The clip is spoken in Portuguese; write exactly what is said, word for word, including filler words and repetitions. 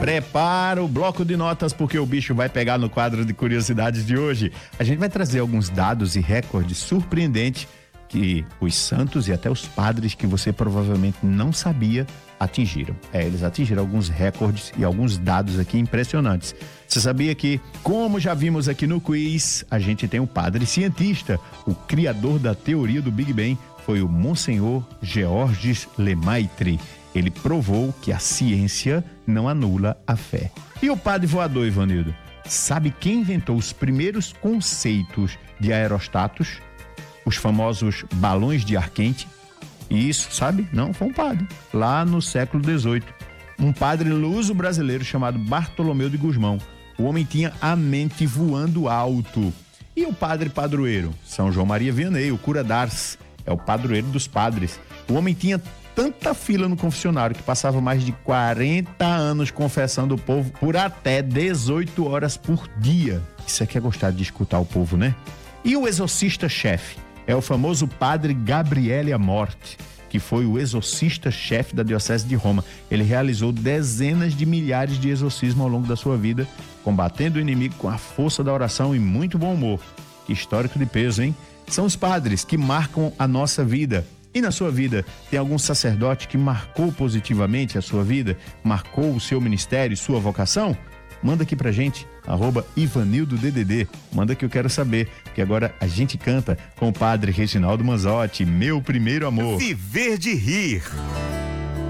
Prepara o bloco de notas porque o bicho vai pegar no quadro de curiosidades de hoje. A gente vai trazer alguns dados e recordes surpreendentes que os santos e até os padres que você provavelmente não sabia atingiram. É, eles atingiram alguns recordes e alguns dados aqui impressionantes. Você sabia que, como já vimos aqui no quiz, a gente tem um padre cientista, o criador da teoria do Big Bang foi o Monsenhor Georges Lemaitre. Ele provou que a ciência não anula a fé. E o padre voador, Ivanildo? Sabe quem inventou os primeiros conceitos de aerostatos? Os famosos balões de ar quente? E isso, sabe? Não, foi um padre, lá no século dezoito. Um padre luso-brasileiro chamado Bartolomeu de Gusmão. O homem tinha a mente voando alto. E o padre padroeiro? São João Maria Vianney, o cura d'Ars. É o padroeiro dos padres. O homem tinha tanta fila no confessionário que passava mais de quarenta anos confessando o povo por até dezoito horas por dia. Isso aqui é gostar de escutar o povo, né? E o exorcista-chefe? É o famoso padre Gabriele Amorte, que foi o exorcista-chefe da Diocese de Roma. Ele realizou dezenas de milhares de exorcismos ao longo da sua vida, combatendo o inimigo com a força da oração e muito bom humor. Que histórico de peso, hein? São os padres que marcam a nossa vida. E na sua vida, tem algum sacerdote que marcou positivamente a sua vida? Marcou o seu ministério, sua vocação? Manda aqui pra gente, arroba Ivanildo D D D. Manda que eu quero saber, porque agora a gente canta com o padre Reginaldo Manzotti, Meu Primeiro Amor. Viver de rir.